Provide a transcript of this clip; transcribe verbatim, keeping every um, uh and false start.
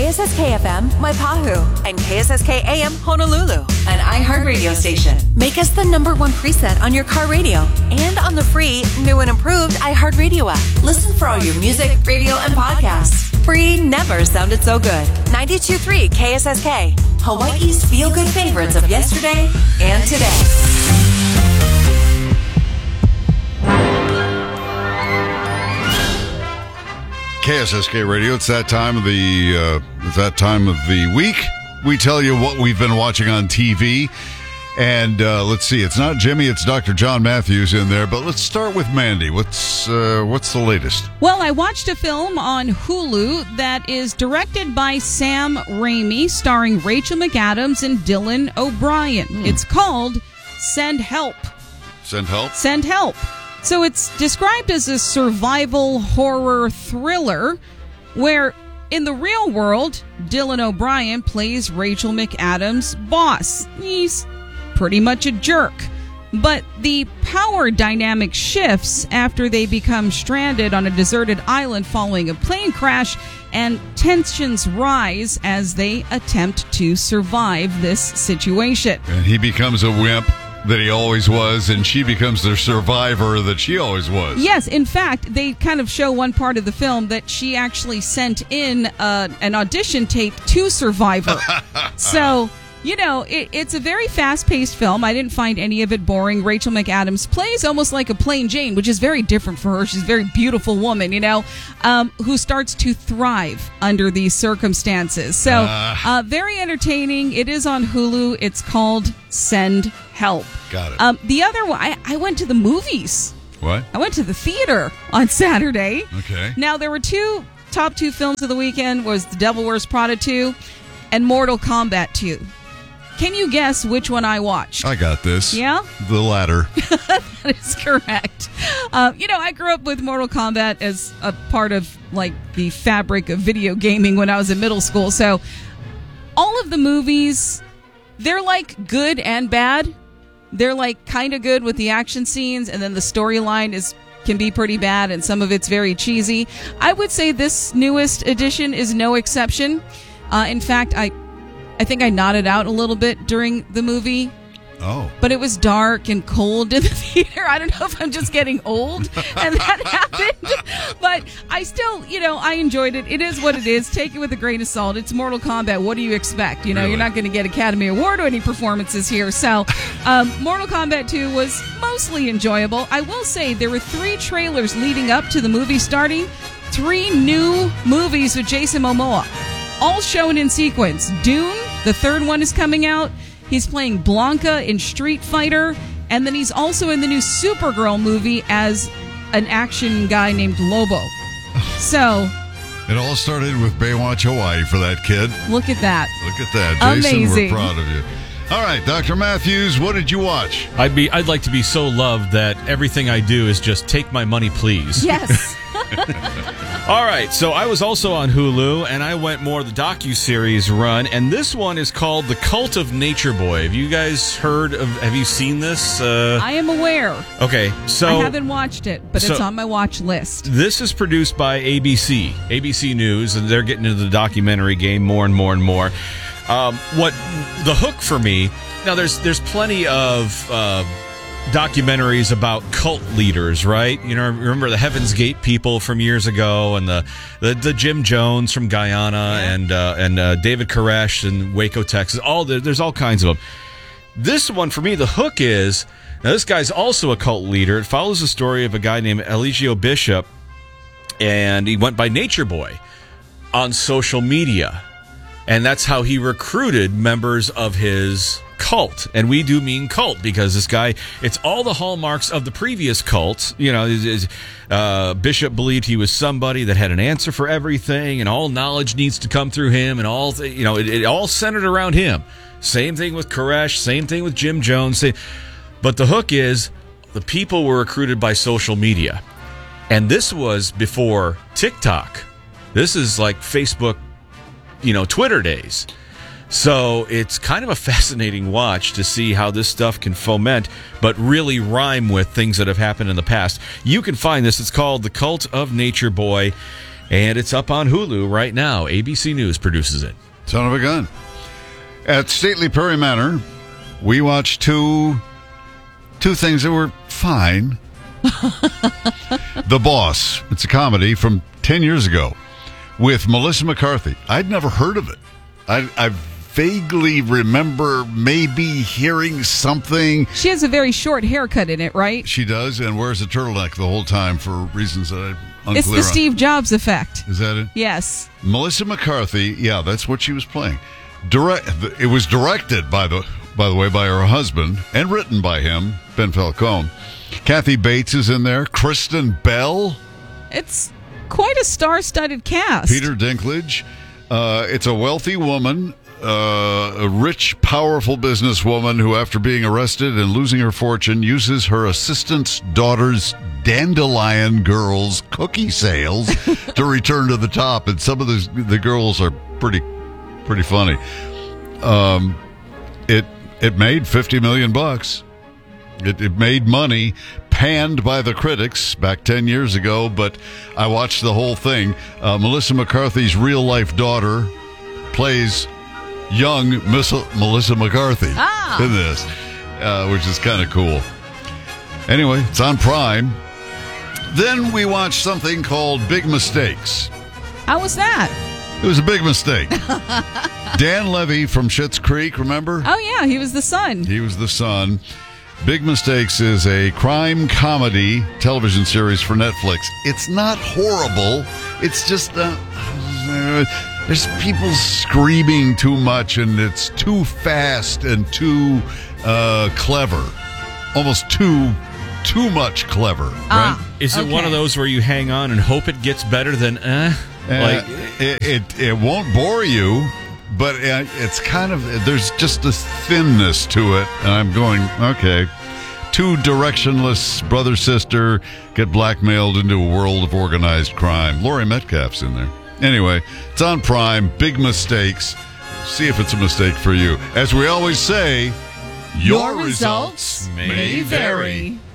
S S K F M, Waipahu, and K S S K A M, Honolulu, an iHeart radio station. Make us the number one preset on your car radio and on the free, new and improved iHeart Radio app. Listen for all your music, radio, and podcasts. Free never sounded so good. ninety-two point three K S S K, Hawaii's feel-good favorites of yesterday and today. K S S K Radio. It's that time of the uh, it's that time of the week. We tell you what we've been watching on T V, and uh, let's see. It's not Jimmy. It's Doctor John Matthews in there. But let's start with Mandy. What's uh, what's the latest? Well, I watched a film on Hulu that is directed by Sam Raimi, starring Rachel McAdams and Dylan O'Brien. Hmm. It's called Send Help. Send Help. Send Help. So it's described as a survival horror thriller where, in the real world, Dylan O'Brien plays Rachel McAdams' boss. He's pretty much a jerk. But the power dynamic shifts after they become stranded on a deserted island following a plane crash, and tensions rise as they attempt to survive this situation. And he becomes a wimp that he always was, and she becomes the survivor that she always was. Yes, in fact, they kind of show one part of the film that she actually sent in uh, an audition tape to Survivor. So, you know, it, it's a very fast-paced film. I didn't find any of it boring. Rachel McAdams plays almost like a plain Jane, which is very different for her. She's a very beautiful woman, you know, um, who starts to thrive under these circumstances. So, uh, uh, very entertaining. It is on Hulu. It's called Send Help. Got it. Um, the other one, I, I went to the movies. What? I went to the theater on Saturday. Okay. Now, there were two, top two films of the weekend was The Devil Wears Prada two and Mortal Kombat two. Can you guess which one I watched? I got this. Yeah? The latter. That is correct. Uh, you know, I grew up with Mortal Kombat as a part of, like, the fabric of video gaming when I was in middle school. So, all of the movies, they're, like, good and bad. They're, like, kind of good with the action scenes, and then the storyline is can be pretty bad, and some of it's very cheesy. I would say this newest edition is no exception. Uh, in fact, I... I think I nodded out a little bit during the movie. Oh. But it was dark and cold in the theater. I don't know if I'm just getting old and that happened. But I still, you know, I enjoyed it. It is what it is. Take it with a grain of salt. It's Mortal Kombat. What do you expect? You know, really? You're not going to get Academy Award or any performances here. So um, Mortal Kombat two was mostly enjoyable. I will say there were three trailers leading up to the movie starting. Three new movies with Jason Momoa. All shown in sequence. Dune, the third one is coming out. He's playing Blanca in Street Fighter. And then he's also in the new Supergirl movie as an action guy named Lobo. So, it all started with Baywatch Hawaii for that kid. Look at that. Look at that. Jason, amazing. We're proud of you. All right, Doctor Matthews, what did you watch? I'd be I'd like to be so loved that everything I do is just take my money, please. Yes. All right, so I was also on Hulu, and I went more the docu-series run, and this one is called The Cult of Nature Boy. Have you guys heard of, have you seen this? Uh, I am aware. Okay, so... I haven't watched it, but so, it's on my watch list. This is produced by A B C, A B C News, and they're getting into the documentary game more and more and more. Um, what the hook for me, now there's there's plenty of... Uh, documentaries about cult leaders, right? You know, remember the Heaven's Gate people from years ago, and the the, the Jim Jones from Guyana, yeah. and uh, and uh, David Koresh in Waco, Texas. All the, there's all kinds of them. This one for me, the hook is now this guy's also a cult leader. It follows the story of a guy named Eligio Bishop, and he went by Nature Boy on social media, and that's how he recruited members of his cult. And we do mean cult because this guy, it's all the hallmarks of the previous cults. You know, uh, Bishop believed he was somebody that had an answer for everything, and all knowledge needs to come through him, and all, th- you know, it, it all centered around him. Same thing with Koresh, same thing with Jim Jones. Same, but the hook is the people were recruited by social media. And this was before TikTok. This is like Facebook, you know, Twitter days. So it's kind of a fascinating watch to see how this stuff can foment, but really rhyme with things that have happened in the past. You can find this. It's called The Cult of Nature Boy. And it's up on Hulu right now. A B C News produces it. Son of a gun. At Stately Perry Manor, we watched two two things that were fine. The Boss. It's a comedy from ten years ago with Melissa McCarthy. I'd never heard of it. I, I vaguely remember maybe hearing something. She has a very short haircut in it, right? She does, and wears a turtleneck the whole time for reasons that I'm unclear It's the on. Steve Jobs effect. Is that it? Yes. Melissa McCarthy, yeah, that's what she was playing. Direct. It was directed by the, by the way, by her husband and written by him, Ben Falcone. Kathy Bates is in there. Kristen Bell, It's quite a star-studded cast. Peter Dinklage. Uh, it's a wealthy woman, uh, a rich, powerful businesswoman who, after being arrested and losing her fortune, uses her assistant's daughter's Dandelion Girls cookie sales to return to the top. And some of the the girls are pretty. Pretty funny. Um, it it made fifty million bucks. It, it made money, panned by the critics back ten years ago. But I watched the whole thing. Uh, Melissa McCarthy's real life daughter plays young Miss Melissa McCarthy Ah. in this, uh, which is kind of cool. Anyway, it's on Prime. Then we watched something called Big Mistakes. How was that? It was a big mistake. Dan Levy from Schitt's Creek, remember? Oh, yeah, he was the son. He was the son. Big Mistakes is a crime comedy television series for Netflix. It's not horrible. It's just, uh, uh, there's people screaming too much, and it's too fast and too uh, clever. Almost too, too much clever, right? Ah. Is it Okay. one of those where you hang on and hope it gets better than, eh? Uh, Like, it, it it won't bore you, but uh, it's kind of, there's just a thinness to it, and I'm going, okay, two directionless brother sister get blackmailed into a world of organized crime. Laurie Metcalf's in there. Anyway, it's on Prime. Big Mistakes. See if it's a mistake for you. As we always say, your, Your results results may may vary. vary.